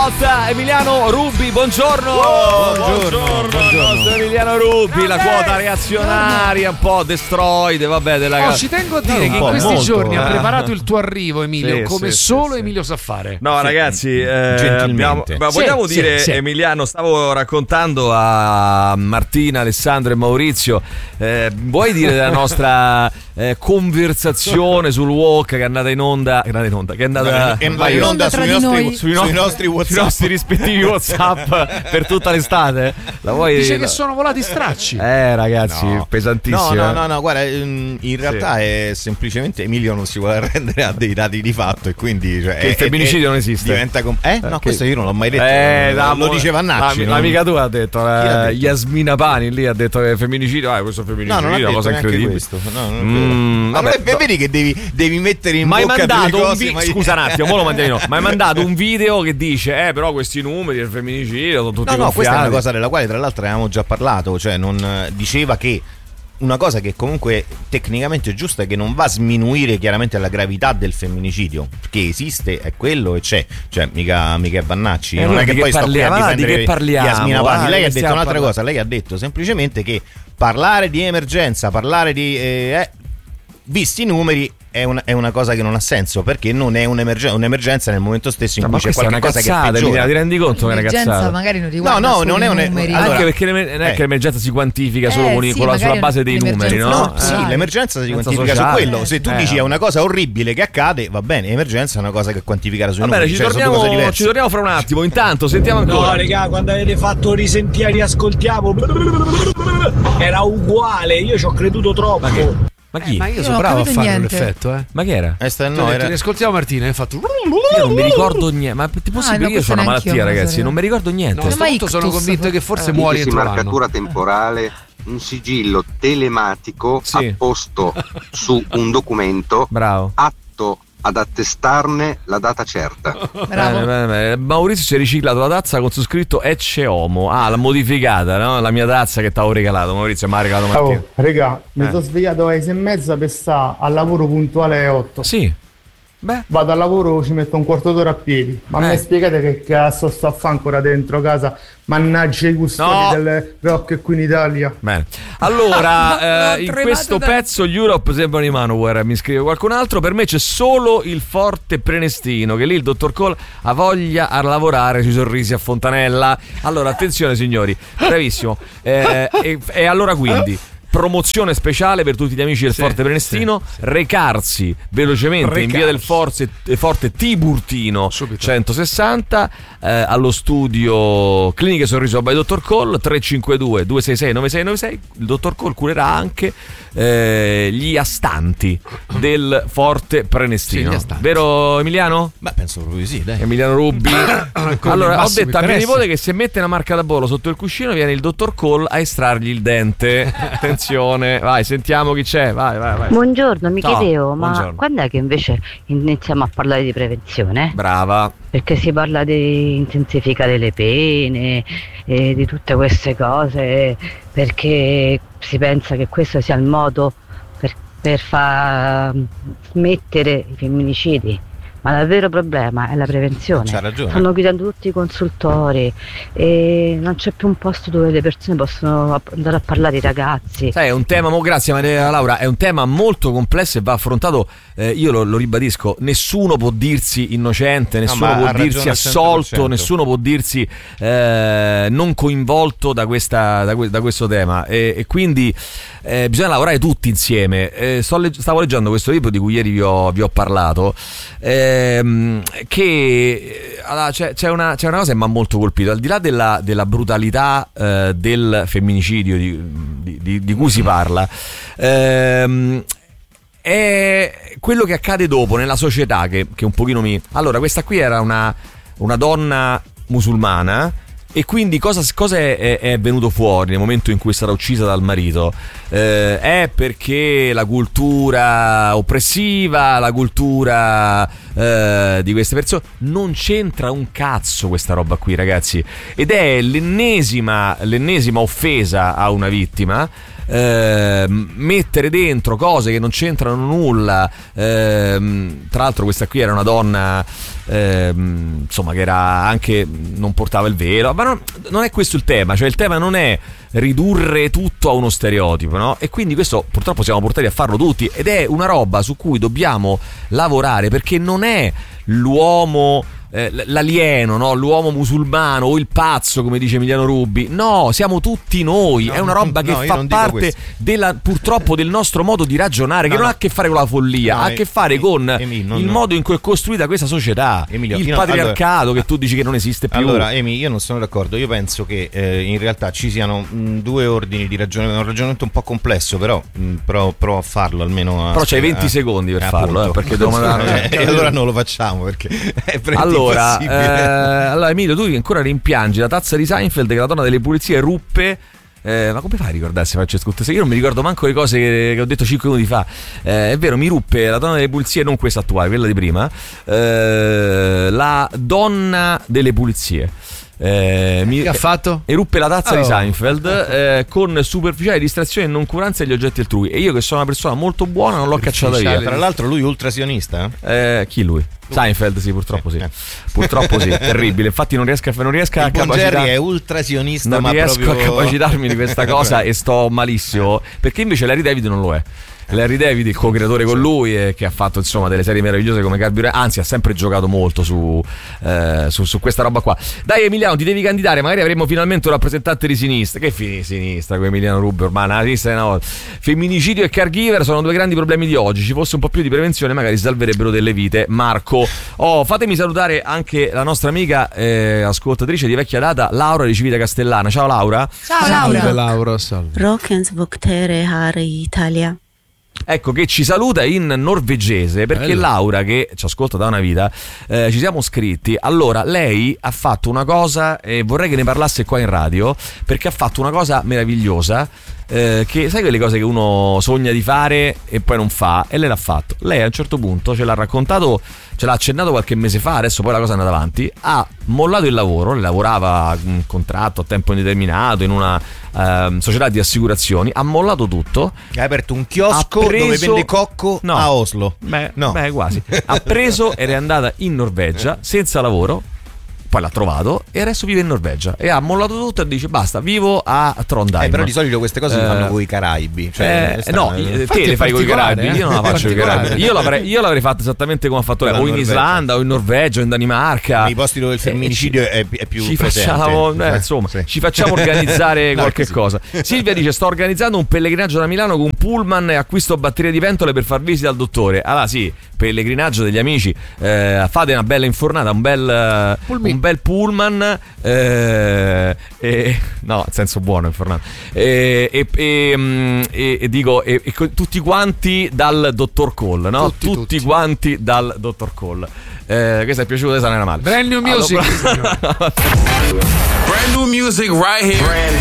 Hot, Emiliano Rubi, buongiorno. Buongiorno. Emiliano Rubi, la quota reazionaria, un po' destroyed, vabbè, della ci tengo a dire che in questi giorni ha preparato il tuo arrivo, Emilio, come solo Emilio sa fare. No, ragazzi, vogliamo dire, Emiliano, stavo raccontando a Martina, Alessandro e Maurizio, vuoi dire della nostra conversazione sul walk che è andata in onda, che è andata in onda sui nostri rispettivi WhatsApp per tutta l'estate? Dice che sono volati stracci. Ragazzi, pesantissimo. No, guarda, in realtà è semplicemente Emilio non si vuole arrendere a dei dati di fatto e quindi che il femminicidio non esiste. Diventa no, questo io non l'ho mai detto. Lo diceva Nacci. L'amica tua ha detto, Yasmina Pani lì ha detto che il femminicidio, questo femminicidio è una cosa incredibile. Vedi che devi mettere in bocca delle cose. Scusa un attimo, lo mandiamo. Ma hai mandato un video che dice però questi numeri del femminicidio sono tutti gonfiati. No, questa è una cosa della quale tra l'altro avevamo già parlato, cioè non diceva che una cosa che comunque tecnicamente è giusta è che non va a sminuire chiaramente la gravità del femminicidio, che esiste, è quello e c'è, cioè mica è Vannacci, non è che poi sto qui a difendere Yasmina Pani. Lei ha detto un'altra cosa, lei ha detto semplicemente che parlare di emergenza, parlare di visti i numeri è una cosa che non ha senso, perché non è un'emergenza nel momento stesso in cui c'è qualcosa che peggiora. Ti rendi conto che è una cazzata? Magari non riguarda non è numeri. Anche perché non è che l'emergenza si quantifica solo sulla base dei numeri, no? Sì, l'emergenza si quantifica su quello. Se tu dici è una cosa orribile che accade, va bene, emergenza è una cosa che quantifica sui numeri. Ci torniamo fra un attimo. Intanto sentiamo ancora. No, raga, quando avete fatto risentire, riascoltiamo, era uguale, io ci ho creduto troppo. Ma chi? Ma io sono bravo a fare l'effetto, Ma che era? Riascoltiamo Martina, hai fatto. Io non mi ricordo niente. Ma ti posso dire che io ho una malattia, ragazzi? Non mi ricordo niente. No, stavolta sono convinto che forse muori entro l'anno. Marcatura temporale, un sigillo telematico apposto su un documento. Bravo. Atto ad attestarne la data certa. Bene. Maurizio si è riciclato la tazza con su scritto Ecce Homo. L'ha modificata, no? La mia tazza che t'avevo regalato. Maurizio mi ha regalato Martina. Regà, mi sono svegliato alle 6:30 per stare al lavoro puntuale alle 8. Sì. Vado al lavoro, ci metto un quarto d'ora a piedi. Ma mi spiegate che cazzo sto a fare ancora dentro casa? Mannaggia i custodi delle rock qui in Italia. Bene. Allora, in questo pezzo gli Europe sembrano i Manowar, mi scrive qualcun altro. Per me c'è solo il Forte Prenestino, che lì il dottor Cole ha voglia a lavorare sui sorrisi a Fontanella. Allora, attenzione signori, bravissimo. E allora quindi promozione speciale per tutti gli amici del Forte Prenestino, recarsi velocemente in via del Forte Tiburtino 160 allo studio Cliniche Sorriso by Dottor Cole, 352 266 9696. Il Dottor Cole curerà anche gli astanti del Forte Prenestino, vero Emiliano? Beh, penso proprio di sì, dai. Emiliano Rubi. Allora, ho detto a mio nipote che se mette una marca da bollo sotto il cuscino viene il Dottor Cole a estrargli il dente. Attenzione, vai, sentiamo chi c'è. Vai. Buongiorno, mi chiedevo, ma quando è che invece iniziamo a parlare di prevenzione? Brava. Perché si parla di intensificare le pene e di tutte queste cose, perché si pensa che questo sia il modo per far smettere i femminicidi. Ma il vero problema è la prevenzione. C'ha ragione. Stanno chiudendo tutti i consultori e non c'è più un posto dove le persone possono andare a parlare, i ragazzi. Sai, è un tema, grazie Maria Laura, è un tema molto complesso e va affrontato, io lo ribadisco, nessuno può dirsi innocente, nessuno può dirsi assolto, nessuno può dirsi non coinvolto da questo tema e quindi bisogna lavorare tutti insieme. Stavo leggendo questo libro di cui ieri vi ho parlato, che c'è una cosa che mi ha molto colpito, al di là della brutalità del femminicidio di cui si parla, è quello che accade dopo nella società che un pochino Allora, questa qui era una donna musulmana. E quindi cosa è venuto fuori nel momento in cui è stata uccisa dal marito? È perché la cultura oppressiva, la cultura di queste persone. Non c'entra un cazzo questa roba qui, ragazzi, ed è l'ennesima offesa a una vittima. Mettere dentro cose che non c'entrano nulla. Tra l'altro questa qui era una donna insomma, che era anche, non portava il velo, ma non è questo il tema. Cioè il tema non è ridurre tutto a uno stereotipo, no? E quindi questo purtroppo siamo portati a farlo tutti, ed è una roba su cui dobbiamo lavorare, perché non è l'uomo l'alieno, no? L'uomo musulmano o il pazzo, come dice Emiliano Rubi. No, siamo tutti noi. È una roba che fa parte purtroppo del nostro modo di ragionare, che non ha a che fare con la follia, ha a che fare con il modo in cui è costruita questa società, il patriarcato, che tu dici che non esiste più. Allora, Emi, io non sono d'accordo. Io penso che in realtà ci siano due ordini di ragionamento. Un ragionamento un po' complesso, però provo a farlo almeno. Però c'hai 20 secondi per farlo, perché e allora non lo facciamo, perché è allora, Emilio, tu ancora rimpiangi la tazza di Seinfeld che la donna delle pulizie ruppe. Ma come fai a ricordarsi, Francesco? Io non mi ricordo manco le cose che ho detto 5 minuti fa. È vero, mi ruppe la donna delle pulizie, non questa attuale, quella di prima. La donna delle pulizie. Che ha fatto? Eruppe la tazza di Seinfeld con superficiale distrazione e noncuranza degli oggetti altrui. E io, che sono una persona molto buona, non l'ho cacciata via. Tra l'altro lui ultrasionista? Chi lui? Seinfeld, sì, purtroppo sì. Purtroppo sì, terribile. Infatti non riesco a capacitarmi. Jerry è ultrasionista, non ma riesco proprio... a capacitarmi di questa cosa e sto malissimo, perché invece Larry David non lo è. Larry David, il co-creatore con lui, che ha fatto insomma delle serie meravigliose come Carburante, anzi ha sempre giocato molto su questa roba qua. Dai Emiliano, ti devi candidare, magari avremo finalmente un rappresentante di sinistra. Che sinistra con Emiliano Rubi, ormai la sinistra è una volta. Femminicidio e caregiver sono due grandi problemi di oggi. Ci fosse un po' più di prevenzione, magari salverebbero delle vite. Marco, fatemi salutare anche la nostra amica ascoltatrice di vecchia data, Laura di Civita Castellana. Ciao Laura. Ciao Laura. Laura, salve. Rockens Voktere Har Italia. Ecco, che ci saluta in norvegese, perché Laura, che ci ascolta da una vita, ci siamo scritti. Allora, lei ha fatto una cosa, e vorrei che ne parlasse qua in radio, perché ha fatto una cosa meravigliosa, che sai quelle cose che uno sogna di fare e poi non fa, e lei l'ha fatto. Lei a un certo punto ce l'ha raccontato, ce l'ha accennato qualche mese fa, adesso poi la cosa è andata avanti, ha mollato il lavoro, lavorava un contratto a tempo indeterminato in una società di assicurazioni, ha mollato tutto, ha aperto un chiosco dove vende cocco a Oslo. Beh, quasi. Ha preso ed è andata in Norvegia senza lavoro. Poi l'ha trovato e adesso vive in Norvegia e ha mollato tutto e dice basta, vivo a Trondheim. Però di solito queste cose si fanno con i Caraibi, cioè, no, te le fai con i Caraibi, io non la faccio con i Caraibi. Io l'avrei fatto esattamente come ha fatto lei, o in Islanda o in Norvegia o in Danimarca, nei posti dove il femminicidio è più ci presente. Facciamo, ci facciamo organizzare qualche cosa. Silvia dice: sto organizzando un pellegrinaggio da Milano con un pullman e acquisto batterie di pentole per far visita al dottore. Allora sì, pellegrinaggio degli amici, fate una bella infornata, un bel pullman, no, in senso buono, infornato, e dico tutti quanti dal dottor Cole, no? Tutti quanti dal dottor Cole. Questa è piaciuta, questa non era male. Brand new music. Brand new music right here.